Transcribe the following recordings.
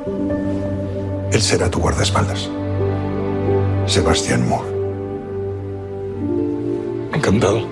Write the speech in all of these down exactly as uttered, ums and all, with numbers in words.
Él será tu guardaespaldas. Sebastián Moore. Encantado.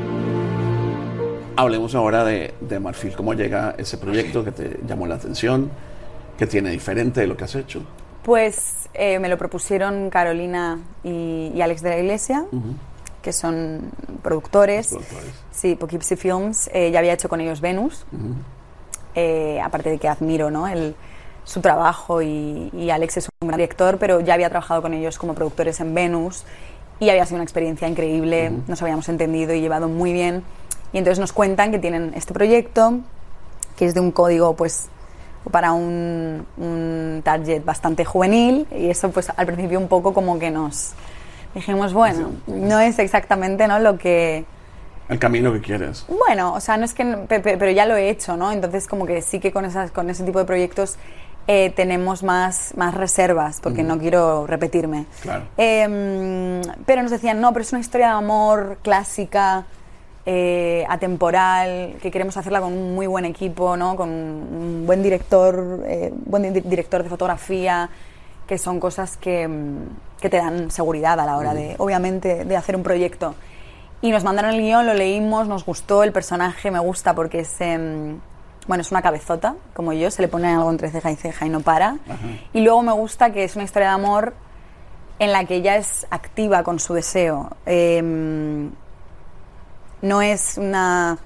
Hablemos ahora de, de Marfil. ¿Cómo llega ese proyecto que te llamó la atención? ¿Qué tiene diferente de lo que has hecho? Pues eh, me lo propusieron Carolina y, y Alex de la Iglesia, uh-huh. que son productores. productores. Sí, Poughkeepsie Films. Eh, ya había hecho con ellos Venus. Uh-huh. Eh, aparte de que admiro, ¿no? El, su trabajo y, y Alex es un gran director, pero ya había trabajado con ellos como productores en Venus y había sido una experiencia increíble. Uh-huh. Nos habíamos entendido y llevado muy bien. Y entonces nos cuentan que tienen este proyecto, que es de un código, pues, para un, un target bastante juvenil, y eso, pues, al principio un poco como que nos dijimos, bueno, no es exactamente, ¿no?, lo que... El camino que quieres. Bueno, o sea, no es que... Pero ya lo he hecho, ¿no? Entonces, como que sí que con, esas, con ese tipo de proyectos eh, tenemos más, más reservas, porque mm. no quiero repetirme. Claro. Eh, pero nos decían, no, pero es una historia de amor clásica... Eh, atemporal, que queremos hacerla con un muy buen equipo, ¿no? Con un buen director, eh, buen di- director de fotografía, que son cosas que, que te dan seguridad a la hora de, obviamente, de hacer un proyecto. Y nos mandaron el guión, lo leímos, nos gustó, el personaje me gusta porque es, eh, bueno, es una cabezota, como yo, se le pone algo entre ceja y ceja y no para. Ajá. Y luego me gusta que es una historia de amor en la que ella es activa con su deseo. Eh, No es una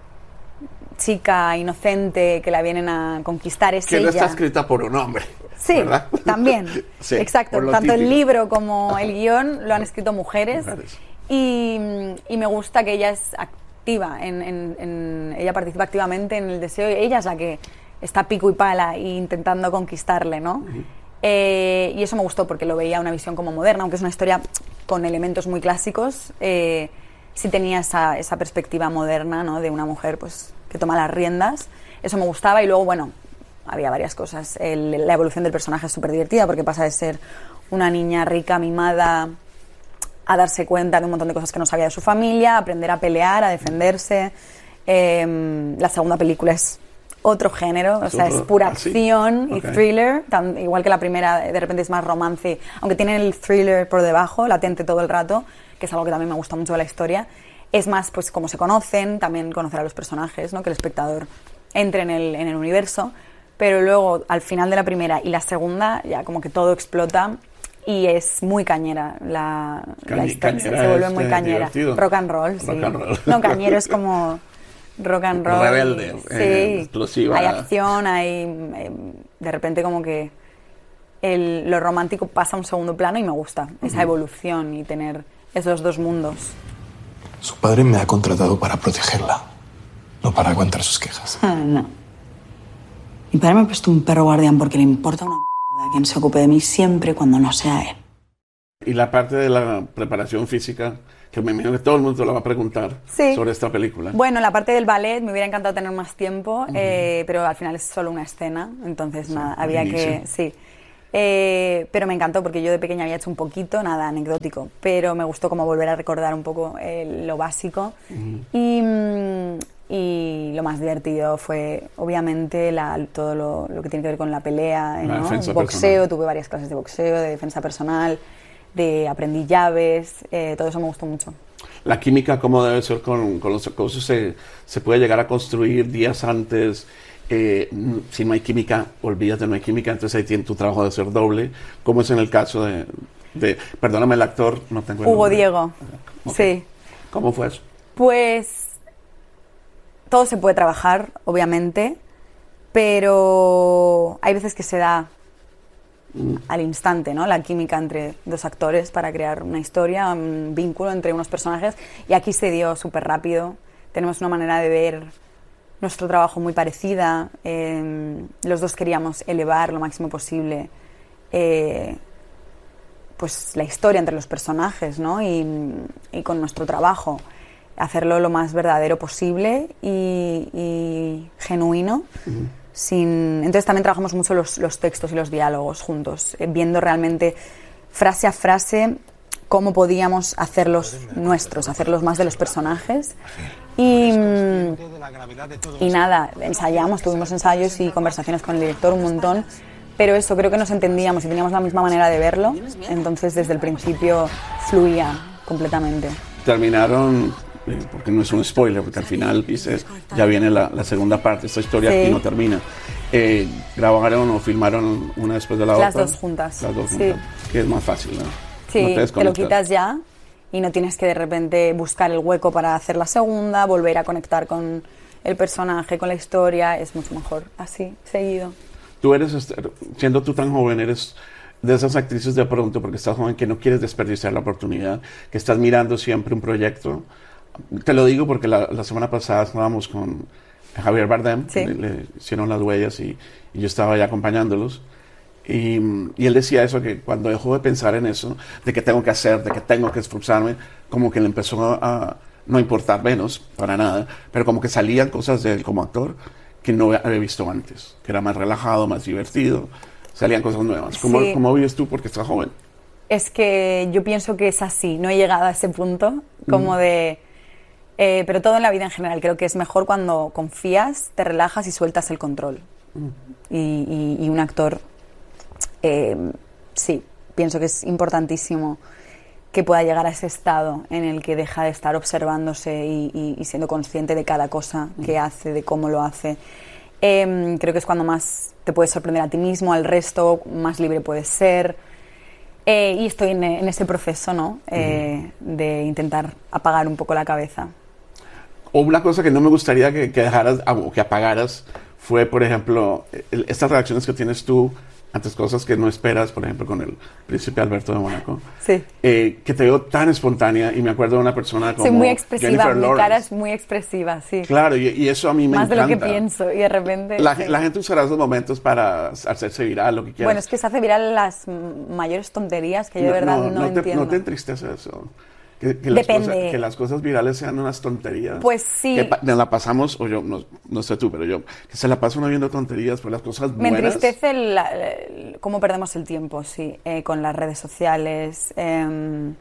chica inocente que la vienen a conquistar, es que ella. no está escrita por un hombre. Sí, ¿verdad? también. Sí, exacto. Tanto típico. El libro como el guión lo han escrito mujeres. mujeres. Y, y me gusta que ella es activa, en, en, en, ella participa activamente en el deseo. Ella es la que está pico y pala e intentando conquistarle, ¿no? Uh-huh. Eh, y eso me gustó porque lo veía una visión como moderna, aunque es una historia con elementos muy clásicos. Eh, sí tenía esa, esa perspectiva moderna, ¿no? De una mujer, pues, que toma las riendas. Eso me gustaba. Y luego, bueno, había varias cosas. El, la evolución del personaje es súper divertida porque pasa de ser una niña rica, mimada, a darse cuenta de un montón de cosas que no sabía de su familia, a aprender a pelear, a defenderse. Eh, la segunda película es otro género, o sea, es pura acción y okay. thriller, tan, igual que la primera, de repente es más romance, aunque tiene el thriller por debajo, latente todo el rato, que es algo que también me gusta mucho de la historia. Es más, pues, cómo se conocen, también conocer a los personajes, ¿no? Que el espectador entre en el, en el universo, pero luego, al final de la primera y la segunda, ya como que todo explota y es muy cañera. La, Cañ- la historia se, se vuelve muy cañera. Divertido. Rock and roll, sí. Rock and roll. No, cañero es como... rock and roll. Rebelde, sí. eh, explosiva. Hay acción, hay... Eh, de repente como que el, lo romántico pasa a un segundo plano y me gusta uh-huh. esa evolución y tener esos dos mundos. Su padre me ha contratado para protegerla, no para aguantar sus quejas. Ah, no. Mi padre me ha puesto un perro guardián porque le importa una mierda quien se ocupe de mí siempre cuando no sea él. Y la parte de la preparación física, que me imagino que todo el mundo te lo va a preguntar sí. sobre esta película. Bueno, la parte del ballet me hubiera encantado tener más tiempo, uh-huh. eh, pero al final es solo una escena, entonces sí, nada, había que... sí. Eh, pero me encantó porque yo de pequeña había hecho un poquito, nada anecdótico, pero me gustó como volver a recordar un poco eh, lo básico. Uh-huh. y, y lo más divertido fue obviamente la, todo lo, lo que tiene que ver con la pelea, la ¿no? defensa boxeo, personal. Tuve varias clases de boxeo, de defensa personal, de aprendí llaves, eh, todo eso me gustó mucho. La química, ¿cómo debe ser con, con los acosos? Se, se puede llegar a construir días antes. Eh, si no hay química, olvídate, no hay química, entonces ahí tiene tu trabajo de ser doble, como es en el caso de, de perdóname el actor, no tengo el Hugo nombre. Diego, okay. sí. ¿Cómo fue eso? Pues todo se puede trabajar, obviamente, pero hay veces que se da mm. al instante, ¿no? La química entre dos actores para crear una historia, un vínculo entre unos personajes, y aquí se dio súper rápido. Tenemos una manera de ver nuestro trabajo muy parecida, eh, los dos queríamos elevar lo máximo posible eh, pues la historia entre los personajes, ¿no? y, y con nuestro trabajo hacerlo lo más verdadero posible y, y genuino. Uh-huh. Sin... Entonces también trabajamos mucho los, los textos y los diálogos juntos, eh, viendo realmente frase a frase cómo podíamos hacerlos nuestros, hacerlos más de los personajes. Y, y nada, ensayamos, tuvimos ensayos y conversaciones con el director un montón pero eso, creo que nos entendíamos y teníamos la misma manera de verlo, entonces desde el principio fluía completamente. Terminaron, eh, porque no es un spoiler, porque al final dices, ya viene la, la segunda parte, esta historia Sí. aquí no termina. Eh, ¿Grabaron o filmaron una después de la Las otra? dos juntas. Las dos Sí. juntas, que es más fácil, ¿no? Sí, No te, lo desconectas. quitas ya y no tienes que de repente buscar el hueco para hacer la segunda, volver a conectar con el personaje, con la historia, es mucho mejor así, seguido. Tú eres, este, siendo tú tan joven, eres de esas actrices de pronto, porque estás joven, que no quieres desperdiciar la oportunidad, que estás mirando siempre un proyecto. Te lo digo porque la, la semana pasada estábamos con Javier Bardem, Sí. le, le hicieron las huellas y, y yo estaba ahí acompañándolos. Y, y él decía eso, que cuando dejó de pensar en eso, de que tengo que hacer, de que tengo que esforzarme, como que le empezó a, a no importar menos, para nada, pero como que salían cosas de él como actor que no había visto antes, que era más relajado, más divertido, salían cosas nuevas. ¿Cómo, Sí. ¿cómo vives tú porque estás joven? Es que yo pienso que es así, no he llegado a ese punto como de... eh, pero todo en la vida en general, creo que es mejor cuando confías, te relajas y sueltas el control. Y, y- y un actor, eh, sí, pienso que es importantísimo que pueda llegar a ese estado en el que deja de estar observándose y, y- y siendo consciente de cada cosa que hace, de cómo lo hace. Em, creo que es cuando más te puedes sorprender a ti mismo, al resto, más libre puedes ser. Eh, y estoy en, en ese proceso, ¿no? Eh, de intentar apagar un poco la cabeza. O una cosa que no me gustaría que, que dejaras ah, o que apagaras fue, por ejemplo, el- estas reacciones que tienes tú ante cosas que no esperas, por ejemplo, con el príncipe Alberto de Mónaco. Sí. Eh, que te veo tan espontánea y me acuerdo de una persona como Soy muy expresiva, Jennifer mi Lawrence. cara es muy expresiva, sí. Claro, y, y eso a mí me Más de encanta. lo que pienso y de repente... La, sí. la gente usará esos momentos para hacerse viral, lo que quieras. Bueno, es que se hace viral las mm, mayores tonterías que yo de verdad no, te, entiendo. ¿No te entristece eso? Que, que las Depende. cosas, que las cosas virales sean unas tonterías. Pues sí. Que pa- nos la pasamos, o yo, no, no sé tú, pero yo, que se la pasa uno viendo tonterías, pues las cosas Me buenas. entristece el- el- cómo perdemos el tiempo, sí, eh, con las redes sociales eh,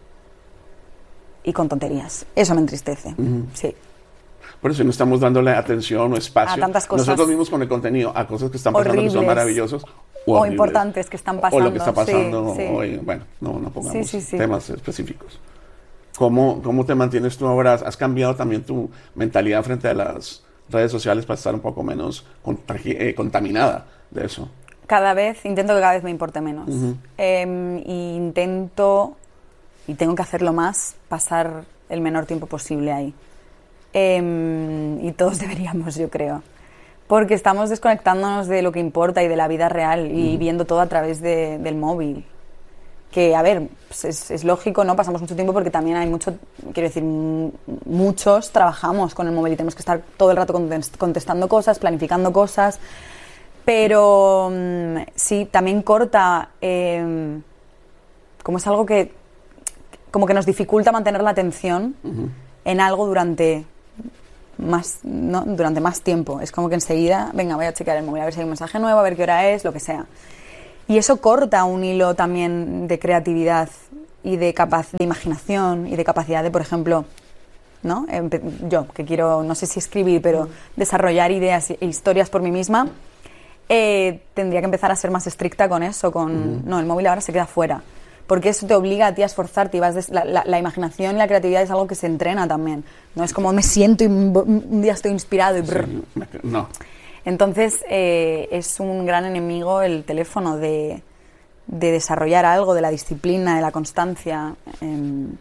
y con tonterías. Eso me entristece, sí. Por eso no estamos dándole atención o espacio. A tantas cosas Nosotros mismos con el contenido, a cosas que están pasando que son horribles. maravillosos. O horribles. importantes que están O lo pasando, que está sí, pasando sí. hoy. Bueno, no, no pongamos Sí, sí, sí. temas específicos. ¿Cómo, ¿Cómo te mantienes tú ahora? ¿Has cambiado también tu mentalidad frente a las redes sociales para estar un poco menos contagi- eh, contaminada de eso? Cada vez, intento que cada vez me importe menos. Eh, y intento, y tengo que hacerlo más, pasar el menor tiempo posible ahí. Eh, y todos deberíamos, yo creo. Porque estamos desconectándonos de lo que importa y de la vida real y viendo todo a través de- del móvil. Que, a ver, pues es, es lógico, ¿no? Pasamos mucho tiempo porque también hay mucho, quiero decir, m- muchos trabajamos con el móvil y tenemos que estar todo el rato contes- contestando cosas, planificando cosas. Pero mm, sí, también corta, eh, como es algo que, como que nos dificulta mantener la atención en algo durante más, ¿no? durante más tiempo. Es como que enseguida, venga, voy a checar el móvil, a ver si hay un mensaje nuevo, a ver qué hora es, lo que sea. Y eso corta un hilo también de creatividad y de, capaz, de imaginación y de capacidad de, por ejemplo, ¿no? Empe- yo, que quiero, no sé si escribir, pero desarrollar ideas e historias por mí misma, eh, tendría que empezar a ser más estricta con eso, con, no, el móvil ahora se queda fuera. Porque eso te obliga a ti a esforzarte y vas des- la, la- la imaginación y la creatividad es algo que se entrena también. No es como me siento y un, un día estoy inspirado y brr. Sí, me- no. Entonces, eh, es un gran enemigo el teléfono de, de desarrollar algo, de la disciplina, de la constancia, en,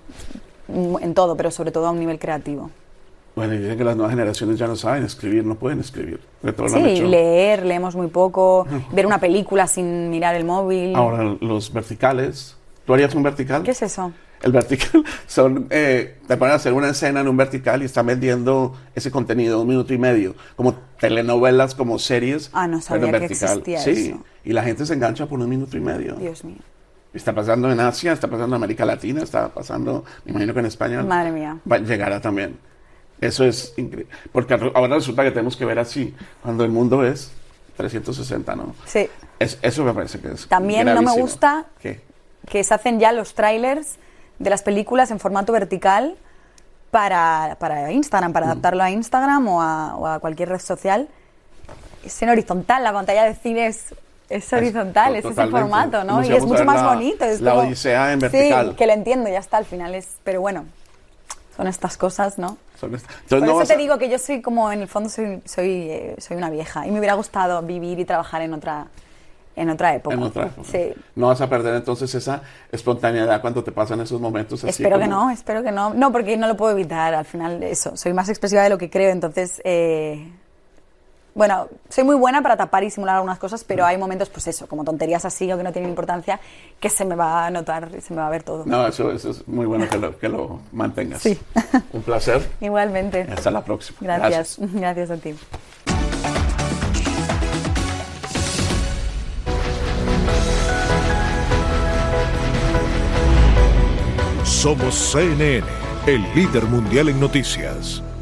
en todo, pero sobre todo a un nivel creativo. Bueno, y dicen que las nuevas generaciones ya no saben escribir, no pueden escribir. De todo lo han Sí, hecho. leer, leemos muy poco, ver una película sin mirar el móvil. Ahora, los verticales. ¿Tú harías un vertical? ¿Qué es eso? El vertical son, eh, te ponen a hacer una escena en un vertical y están vendiendo ese contenido un minuto y medio, como telenovelas, como series. Ah, no sabía pero en que vertical. existía sí, eso. y la gente se engancha por un minuto y medio. Dios mío. Está pasando en Asia, está pasando en América Latina, está pasando, me imagino que en España Madre mía. va, llegará también. Eso es increíble. Porque ahora resulta que tenemos que ver así, cuando el mundo es trescientos sesenta, ¿no? Sí. Es, eso me parece que es También no me gravísimo. gusta ¿Qué? que se hacen ya los trailers de las películas en formato vertical para, para Instagram, para adaptarlo a Instagram o a, o a cualquier red social. Es en horizontal, la pantalla de cine es Es horizontal, es, es ese formato, ¿no? Como si y es vamos a mucho ver más la, bonito. Es la como, odisea en vertical. Sí, que lo entiendo, ya está, al final es... Pero bueno, son estas cosas, ¿no? Son esta- Entonces, Por no eso vas te a- digo que yo soy como, en el fondo, soy, soy, eh, soy una vieja. Y me hubiera gustado vivir y trabajar en otra, en otra época. En otra época. Sí. No vas a perder entonces esa espontaneidad cuando te pasan esos momentos así. Espero que como- no, espero que no. No, porque no lo puedo evitar, al final, eso. Soy más expresiva de lo que creo, entonces... Eh, bueno, soy muy buena para tapar y simular algunas cosas, pero hay momentos, pues eso, como tonterías así o que no tienen importancia, que se me va a notar, se me va a ver todo. No, eso, eso es muy bueno que lo, que lo mantengas. Sí. Un placer. Igualmente. Hasta la próxima. Gracias. Gracias a ti. Somos C N N, el líder mundial en noticias.